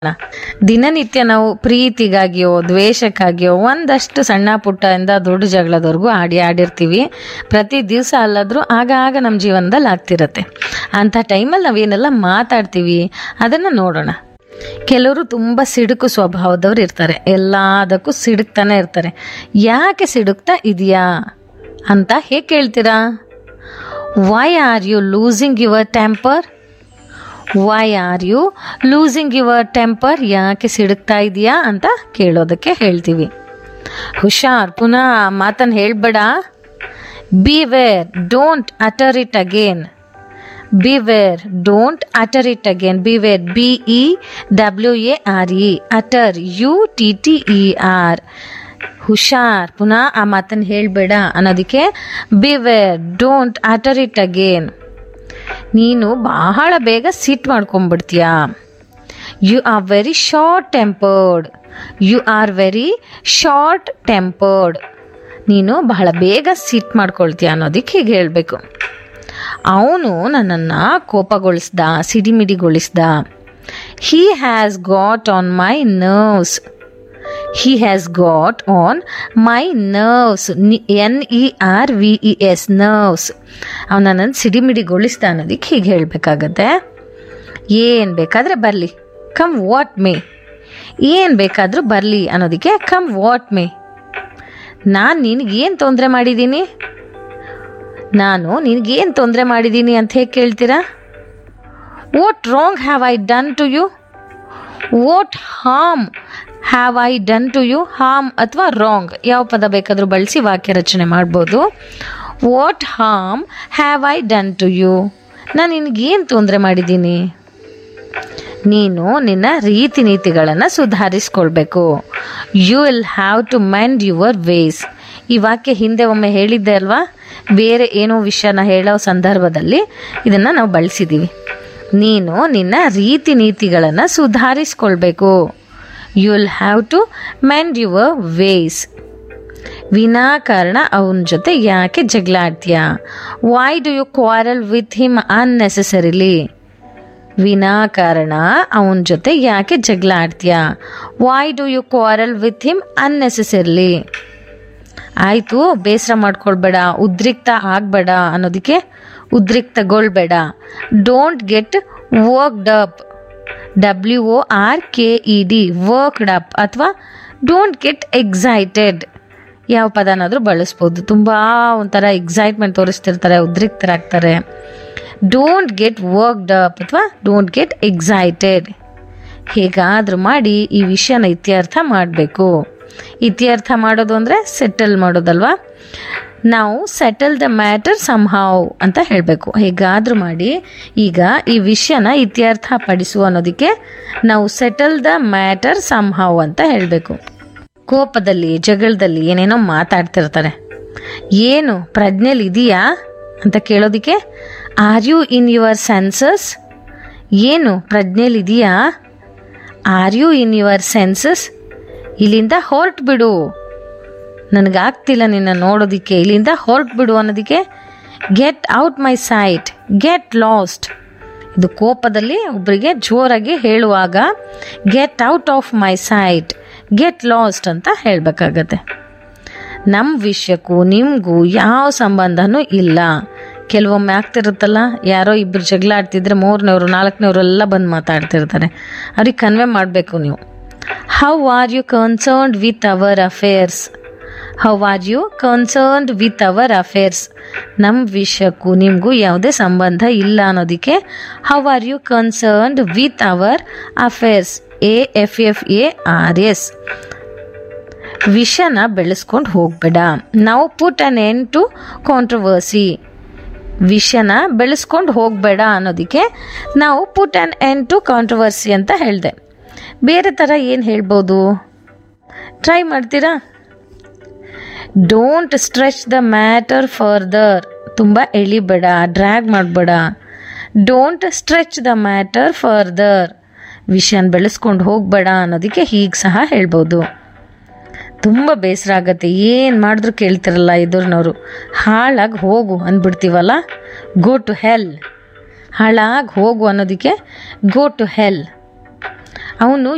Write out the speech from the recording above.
ದಿನನಿತ್ಯ ನಾವು ಪ್ರೀತಿಗಾಗಿಯೋ ದ್ವೇಷಕ್ಕಾಗಿಯೋ ಒಂದಷ್ಟು ಸಣ್ಣ ಪುಟ್ಟದಿಂದ ದೊಡ್ಡ ಜಗಳದವರೆಗೂ ಆಡಿರ್ತೀವಿ. ಪ್ರತಿ ದಿವಸ ಅಲ್ಲಾದ್ರೂ ಆಗ ನಮ್ಮ ಜೀವನದಲ್ಲಿ ಆಗ್ತಿರತ್ತೆ. ಅಂಥ ಟೈಮಲ್ಲಿ ನಾವೇನೆಲ್ಲ ಮಾತಾಡ್ತೀವಿ ಅದನ್ನು ನೋಡೋಣ. ಕೆಲವರು ತುಂಬ ಸಿಡುಕು ಸ್ವಭಾವದವ್ರು ಇರ್ತಾರೆ. ಎಲ್ಲದಕ್ಕೂ ಸಿಡುಕ್ತಾನೆ ಇರ್ತಾರೆ. ಯಾಕೆ ಸಿಡುಕ್ತಾ ಇದೆಯಾ ಅಂತ ಹೇಗೆ ಕೇಳ್ತೀರಾ? Why are you losing your temper? Why are you losing your temper? ಯಾಕೆ ಸಿಡುಕ್ತಾ ಇದೆಯಾ ಅಂತ ಕೇಳೋದಕ್ಕೆ ಹೇಳ್ತೀವಿ. ಹುಷಾರ್, ಪುನಃ ಮಾತನ್ನು ಹೇಳ್ಬೇಡ. Beware, don't utter it again. Beware, don't utter it again. Beware, BEWARE, utter, UTTER. ಹುಷಾರ್, ಪುನಃ ಆ ಮಾತನ್ನು ಹೇಳ್ಬೇಡ ಅನ್ನೋದಕ್ಕೆ beware, don't utter it again. ನೀನು ಬಹಳ ಬೇಗ ಸಿಟ್ ಮಾಡ್ಕೊಂಡ್ಬಿಡ್ತೀಯಾ. You are very short tempered. You are very short tempered. ನೀನು ಬಹಳ ಬೇಗ ಸಿಟ್ ಮಾಡ್ಕೊಳ್ತೀಯ ಅನ್ನೋದಕ್ಕೆ ಹೀಗೆ ಹೇಳಬೇಕು. ಅವನು ನನ್ನನ್ನು ಕೋಪಗೊಳಿಸ್ದ, ಸಿಡಿಮಿಡಿಗೊಳಿಸ್ದ. He has got on my nerves. He has got on my nerves. NERVES, nerves. ಅವನು ನನ್ನನ್ನು ಸಿಡಿಮಿಡಿಗೊಳಿಸ್ತಾ ಅನ್ನೋದಕ್ಕೆ ಹೀಗೆ ಹೇಳಬೇಕಾಗತ್ತೆ. ಏನು ಬೇಕಾದರೆ ಬರಲಿ, ಕಮ್ ವಾಟ್ ಮೇ. ಏನು ಬೇಕಾದರೂ ಬರಲಿ ಅನ್ನೋದಕ್ಕೆ ಕಮ್ ವಾಟ್ ಮೇ. ನಾನು ನಿನಗೇನು ತೊಂದರೆ ಮಾಡಿದ್ದೀನಿ? ನಾನು ನಿನಗೇನು ತೊಂದರೆ ಮಾಡಿದ್ದೀನಿ ಅಂತ ಹೇಗೆ ಕೇಳ್ತೀರಾ? What wrong have I done to you? What harm have I done to you? Harm ಅಥವಾ ರಾಂಗ್ ಯಾವ ಪದ ಬೇಕಾದರೂ ಬಳಸಿ ವಾಕ್ಯ ರಚನೆ ಮಾಡ್ಬೋದು. What harm have I done to you? ನಾನು ನಿನಗೇನು ತೊಂದರೆ ಮಾಡಿದ್ದೀನಿ? ನೀನು ನಿನ್ನ ರೀತಿ ನೀತಿಗಳನ್ನು ಸುಧಾರಿಸ್ಕೊಳ್ಬೇಕು. You will have to mend your ways. ಈ ವಾಕ್ಯ ಹಿಂದೆ ಒಮ್ಮೆ ಹೇಳಿದ್ದೆ ಅಲ್ವಾ? ಬೇರೆ ಏನೋ ವಿಷಯನ ಹೇಳೋ ಸಂದರ್ಭದಲ್ಲಿ ಇದನ್ನು ನಾವು ಬಳಸಿದ್ದೀವಿ. ನೀನು ನಿನ್ನ ರೀತಿ ನೀತಿಗಳನ್ನು ಸುಧಾರಿಸ್ಕೊಳ್ಬೇಕು. You will have to mend your ways. ವಿನಾಕಾರಣ ಅವನ ಜೊತೆ ಯಾಕೆ ಜಗಳ ಆಡ್ತೀಯಾ? Why do you quarrel with him unnecessarily? ವಿನಾಕಾರಣ ಅವನ ಜೊತೆ ಯಾಕೆ ಜಗಳ ಆಡ್ತೀಯಾ? Why do you quarrel with him unnecessarily? ಆಯಿತು, ಬೇಸರ ಮಾಡ್ಕೊಳ್ಬೇಡ, ಉದ್ರಿಕ್ತ ಆಗಬೇಡ ಅನ್ನೋದಕ್ಕೆ ಉದ್ರಿಕ್ತಗೊಳ್ಬೇಡ. Don't get worked up. WORKED, worked up. ಅಥವಾ ಡೋಂಟ್ ಗೆಟ್ ಎಕ್ಸೈಟೆಡ್. ಯಾವ ಪದನಾದರೂ ಬಳಸ್ಬೋದು. ತುಂಬ ಒಂಥರ excitement ತೋರಿಸ್ತಿರ್ತಾರೆ, ಉದ್ರಿಕ್ತರಾಗ್ತಾರೆ. Don't get worked up ಅಥವಾ ಡೋಂಟ್ ಗೆಟ್ ಎಕ್ಸೈಟೆಡ್. ಹೇಗಾದರೂ ಮಾಡಿ ಈ ವಿಷಯನ ಇತ್ಯರ್ಥ ಮಾಡಬೇಕು. ಇತ್ಯರ್ಥ ಮಾಡೋದು ಅಂದರೆ ಸೆಟಲ್ ಮಾಡೋದಲ್ವಾ? ನಾವು ಸೆಟಲ್ ದ ಮ್ಯಾಟರ್ ಸಮ್ಹಾವ್ ಅಂತ ಹೇಳಬೇಕು. ಹೇಗಾದರೂ ಮಾಡಿ ಈಗ ಈ ವಿಷಯನ ಇತ್ಯರ್ಥ ಪಡಿಸು ಅನ್ನೋದಕ್ಕೆ ನಾವು ಸೆಟಲ್ ದ ಮ್ಯಾಟರ್ ಸಮ್ಹಾವ್ ಅಂತ ಹೇಳಬೇಕು. ಕೋಪದಲ್ಲಿ ಜಗಳದಲ್ಲಿ ಏನೇನೋ ಮಾತಾಡ್ತಿರ್ತಾರೆ. ಏನು ಪ್ರಜ್ಞೆಲಿ ಇದೆಯಾ ಅಂತ ಕೇಳೋದಕ್ಕೆ are you in your census? ಏನು ಪ್ರಜ್ಞೆಲಿ ಇದೆಯಾ? Are you in your census? ಇಲ್ಲಿಂದ ಹೊರಟುಬಿಡು, ನನಗಾಗ್ತಿಲ್ಲ ನಿನ್ನ ನೋಡೋದಕ್ಕೆ, ಇಲ್ಲಿಂದ ಹೊರಟುಬಿಡು ಅನ್ನೋದಕ್ಕೆ get out my site, get lost. ಇದು ಕೋಪದಲ್ಲಿ ಒಬ್ಬರಿಗೆ ಜೋರಾಗಿ ಹೇಳುವಾಗ get out of my site, get lost ಅಂತ ಹೇಳಬೇಕಾಗತ್ತೆ. ನಮ್ಮ ವಿಷಯಕ್ಕೂ ನಿಮಗೂ ಯಾವ ಸಂಬಂಧನೂ ಇಲ್ಲ. ಕೆಲವೊಮ್ಮೆ ಆಗ್ತಿರುತ್ತಲ್ಲ, ಯಾರೋ ಇಬ್ಬರು ಜಗಳ ಆಡ್ತಿದ್ರೆ 3ನವರು 4ನವರು ಎಲ್ಲ ಬಂದು ಮಾತಾಡ್ತಿರ್ತಾರೆ. ಅವ್ರಿಗೆ ಕನ್ವೆ ಮಾಡಬೇಕು ನೀವು. How are you concerned with our affairs? How are you concerned with our affairs? ನಮ್ಮ ವಿಷಯಕ್ಕೂ ನಿಮಗೂ ಯಾವುದೇ ಸಂಬಂಧ ಇಲ್ಲ ಅನ್ನೋದಕ್ಕೆ how are you concerned with our affairs, AFFARS. ವಿಷಯನ ಬೆಳೆಸ್ಕೊಂಡು ಹೋಗಬೇಡ. ನಾವು ಪುಟ್ ಅನ್ ಎಂಡ್ ಟು ಕಾಂಟ್ರವರ್ಸಿ. ವಿಷಯನ ಬೆಳೆಸ್ಕೊಂಡು ಹೋಗಬೇಡ ಅನ್ನೋದಕ್ಕೆ ನಾವು ಪುಟ್ ಅನ್ ಎಂಡ್ ಟು ಕಾಂಟ್ರವರ್ಸಿ ಅಂತ ಹೇಳಿದೆ. ಬೇರೆ ಥರ ಏನು ಹೇಳ್ಬೋದು? ಟ್ರೈ ಮಾಡ್ತೀರಾ? Don't stretch the matter further. ತುಂಬ ಎಳಿಬೇಡ, ಡ್ರ್ಯಾಗ್ ಮಾಡಬೇಡ. Don't stretch the matter further. ವಿಷಯನ ಬೆಳೆಸ್ಕೊಂಡು ಹೋಗಬೇಡ ಅನ್ನೋದಕ್ಕೆ ಹೀಗೆ ಸಹ ಹೇಳ್ಬೋದು. ತುಂಬ ಬೇಸರ ಆಗತ್ತೆ, ಏನು ಮಾಡಿದ್ರು ಕೇಳ್ತಿರಲ್ಲ ಎದುರಿನವರು. ಹಾಳಾಗಿ ಹೋಗು ಅಂದ್ಬಿಡ್ತೀವಲ್ಲ, ಗೋ ಟು ಹೆಲ್. ಹಾಳಾಗಿ ಹೋಗು ಅನ್ನೋದಕ್ಕೆ ಗೋ ಟು ಹೆಲ್. ಅವನು